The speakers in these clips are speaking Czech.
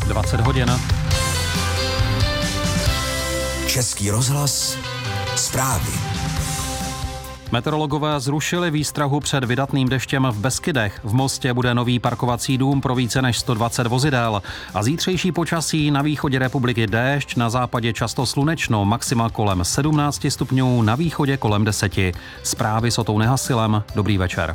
20 hodin. Český rozhlas, zprávy. Meteorologové zrušili výstrahu před vydatným deštěm v Beskydech. V Mostě bude nový parkovací dům pro více než 120 vozidel. A zítřejší počasí: na východě republiky déšť, na západě často slunečno, maxima kolem 17 stupňů, na východě kolem 10. Zprávy s Otou Nehasilem. Dobrý večer.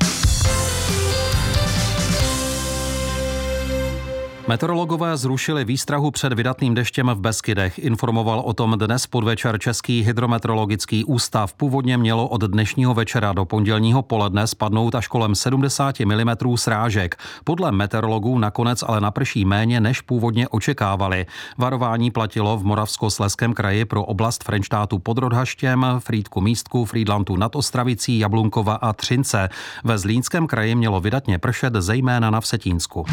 Meteorologové zrušili výstrahu před vydatným deštěm v Beskydech. Informoval o tom dnes podvečer Český hydrometeorologický ústav. Původně mělo od dnešního večera do pondělního poledne spadnout až kolem 70 mm srážek. Podle meteorologů nakonec ale naprší méně, než původně očekávali. Varování platilo v Moravskoslezském kraji pro oblast Frenštátu pod Rodhaštěm, Frýdku Místku, Frýdlantu nad Ostravicí, Jablunkova a Třince. Ve Zlínském kraji mělo vydatně pršet, zejména na Vsetínsku.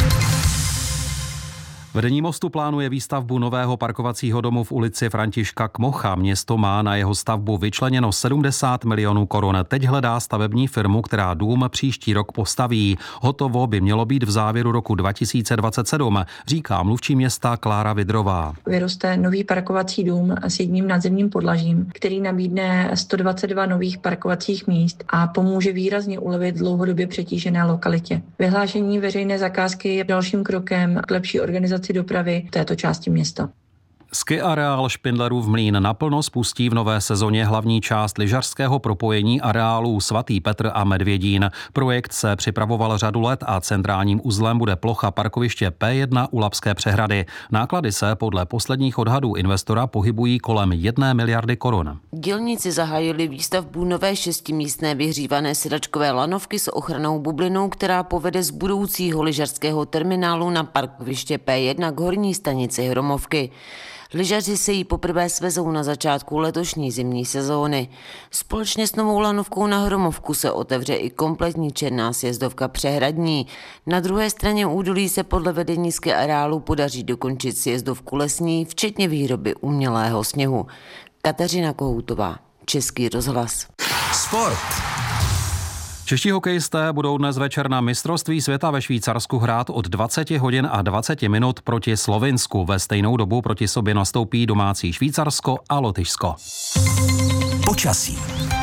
Vedení Mostu plánuje výstavbu nového parkovacího domu v ulici Františka Kmocha. Město má na jeho stavbu vyčleněno 70 milionů korun. Teď hledá stavební firmu, která dům příští rok postaví. Hotovo by mělo být v závěru roku 2027, říká mluvčí města Klára Vidrová. Vyroste nový parkovací dům s jedním nadzemním podlažím, který nabídne 122 nových parkovacích míst a pomůže výrazně ulevit dlouhodobě přetížené lokalitě. Vyhlášení veřejné zakázky je dalším krokem k lepší organizaci dopravy v této části města. Ski areál Špindlerův Mlýn naplno spustí v nové sezóně hlavní část lyžařského propojení areálů Svatý Petr a Medvědín. Projekt se připravoval řadu let a centrálním uzlem bude plocha parkoviště P1 u Labské přehrady. Náklady se podle posledních odhadů investora pohybují kolem 1 miliardy korun. Dělníci zahájili výstavbu nové 6místné vyhřívané sedačkové lanovky s ochrannou bublinou, která povede z budoucího lyžařského terminálu na parkoviště P1 k horní stanici Hromovky. Lyžaři se jí poprvé svezou na začátku letošní zimní sezóny. Společně s novou lanovkou na Hromovku se otevře i kompletní černá sjezdovka Přehradní. Na druhé straně údolí se podle vedení ski areálu podaří dokončit sjezdovku lesní, včetně výroby umělého sněhu. Kateřina Kohoutová, Český rozhlas. Sport. Čeští hokejisté budou dnes večer na mistrovství světa ve Švýcarsku hrát od 20 hodin a 20 minut proti Slovinsku. Ve stejnou dobu proti sobě nastoupí domácí Švýcarsko a Lotyšsko. Počasí.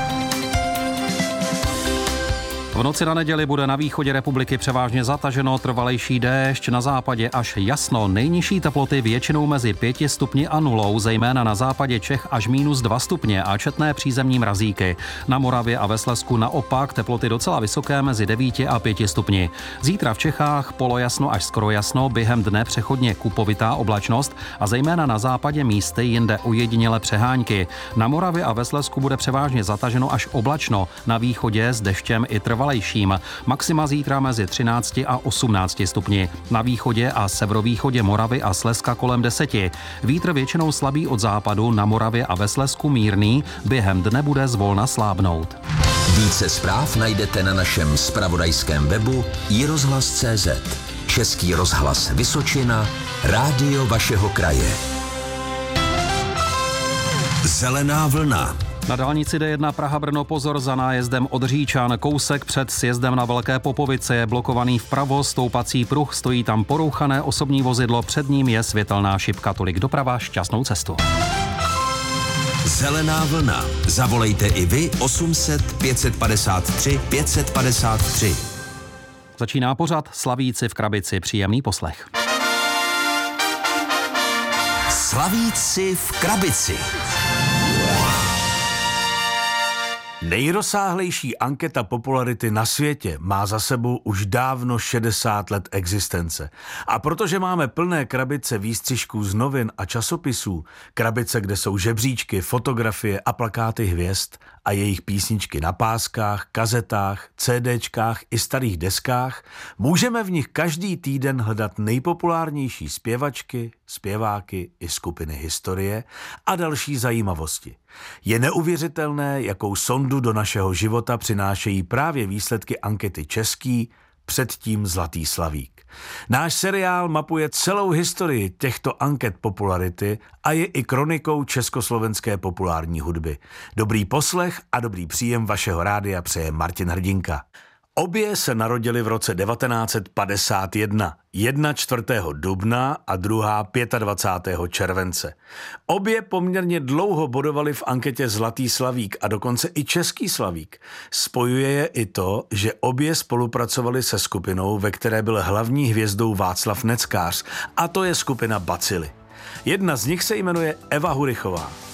V noci na neděli bude na východě republiky převážně zataženo, trvalejší déšť, na západě až jasno. Nejnižší teploty většinou mezi 5 stupni a 0, zejména na západě Čech až -2 stupně a četné přízemní mrazíky. Na Moravě a ve Slezsku naopak teploty docela vysoké mezi 9 a 5 stupni. Zítra v Čechách polojasno až skoro jasno, během dne přechodně kupovitá oblačnost a zejména na západě místy jinde ojediněle přehánky. Na Moravě a ve Slezsku bude převážně zataženo až oblačno, na východě s deštěm i trvalejším. Maxima zítra mezi 13 a 18 stupni. Na východě a severovýchodě Moravy a Slezska kolem 10. Vítr většinou slabý od západu, na Moravě a ve Slezsku mírný, během dne bude zvolna slábnout. Více zpráv najdete na našem zpravodajském webu iRozhlas.cz. Český rozhlas Vysočina, rádio vašeho kraje. Zelená vlna. Na dálnici D1 Praha-Brno pozor za nájezdem od Říčan. Kousek před sjezdem na Velké Popovice je blokovaný vpravo stoupací pruh, stojí tam porouchané osobní vozidlo, před ním je světelná šipka. Tolik doprava, šťastnou cestu. Zelená vlna. Zavolejte i vy 800 553 553. Začíná pořad Slavíci v krabici. Příjemný poslech. Slavíci v krabici. Nejrozsáhlejší anketa popularity na světě má za sebou už dávno 60 let existence. A protože máme plné krabice výstřižků z novin a časopisů, krabice, kde jsou žebříčky, fotografie a plakáty hvězd a jejich písničky na páskách, kazetách, CDčkách i starých deskách, můžeme v nich každý týden hledat nejpopulárnější zpěvačky, zpěváky i skupiny historie a další zajímavosti. Je neuvěřitelné, jakou sondu do našeho života přinášejí právě výsledky ankety Český, předtím Zlatý slavík. Náš seriál mapuje celou historii těchto anket popularity a je i kronikou československé populární hudby. Dobrý poslech a dobrý příjem vašeho rádia přeje Martin Hrdinka. Obě se narodily v roce 1951, jedna 4. dubna a druhá 25. července. Obě poměrně dlouho bodovaly v anketě Zlatý slavík a dokonce i Český slavík. Spojuje je i to, že obě spolupracovaly se skupinou, ve které byl hlavní hvězdou Václav Neckář, a to je skupina Bacily. Jedna z nich se jmenuje Eva Hurichová.